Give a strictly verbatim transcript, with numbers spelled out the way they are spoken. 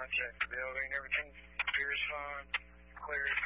I checked the building. Everything appears fine, clear as